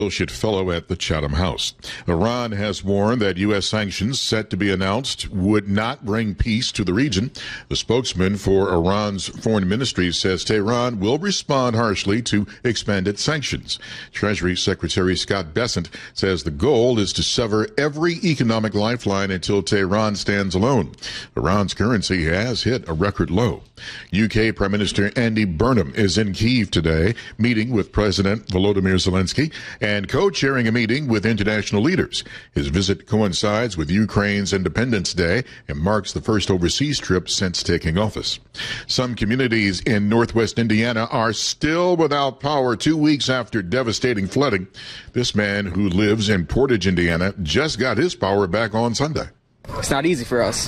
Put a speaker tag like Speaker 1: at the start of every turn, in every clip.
Speaker 1: Associate Fellow at the Chatham House. Iran has warned that U.S. sanctions set to be announced would not bring peace to the region. The spokesman for Iran's foreign ministry says Tehran will respond harshly to expanded sanctions. Treasury Secretary Scott Bessent says the goal is to sever every economic lifeline until Tehran stands alone. Iran's currency has hit a record low. UK Prime Minister Andy Burnham is in Kyiv today, meeting with President Volodymyr Zelensky and co-chairing a meeting with international leaders. His visit coincides with Ukraine's Independence Day and marks the first overseas trip since taking office. Some communities in northwest Indiana are still without power 2 weeks after devastating flooding. This man who lives in Portage, Indiana, just got his power back on Sunday.
Speaker 2: It's not easy for us,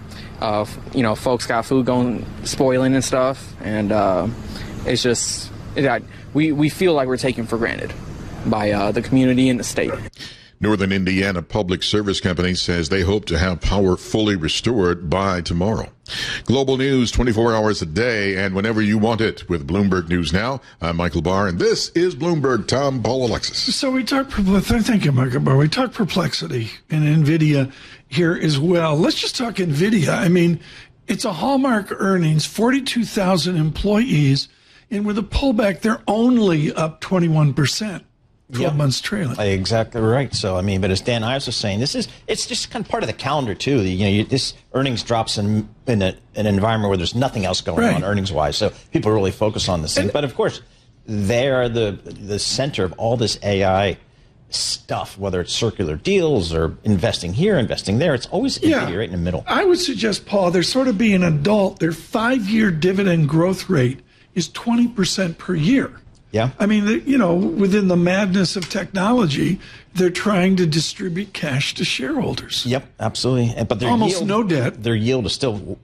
Speaker 2: folks got food going spoiling and stuff, and it's just we feel like we're taken for granted by the community and the state.
Speaker 1: Northern Indiana Public Service Company says they hope to have power fully restored by tomorrow. Global news 24 hours a day and whenever you want it with Bloomberg News Now. I'm Michael Barr, and this is Bloomberg. Tom, Paul, Alexis.
Speaker 3: So we talk thank you, Michael Barr. We talk perplexity and NVIDIA here as well. Let's just talk NVIDIA. I mean, it's a hallmark earnings, 42,000 employees, and with a pullback, they're only up 21%. 12 months trailing.
Speaker 4: Exactly right. So, I mean, but as Dan Ives was saying, it's just kind of part of the calendar, too. This earnings drops in an environment where there's nothing else going on earnings-wise. So people really focus on this thing. But, of course, they're the center of all this AI stuff, whether it's circular deals or investing here, investing there. It's always NVIDIA right in the middle.
Speaker 3: I would suggest, Paul, they're sort of being an adult. Their 5-year dividend growth rate is 20% per year.
Speaker 4: Yeah.
Speaker 3: I mean, within the madness of technology, they're trying to distribute cash to shareholders.
Speaker 4: Yep, absolutely. But their
Speaker 3: almost
Speaker 4: yield,
Speaker 3: no debt.
Speaker 4: Their yield is still,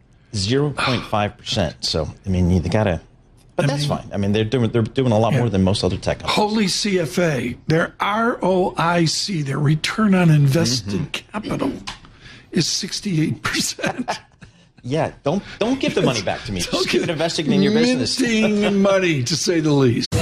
Speaker 4: 0.5%. So, I mean, you gotta. But that's fine. I mean, they're doing a lot more than most other tech companies.
Speaker 3: Holy CFA, their ROIC, their return on invested capital, is 68%.
Speaker 4: Yeah, don't give the money back to me. Just keep it investing in your business.
Speaker 3: Minting money, to say the least.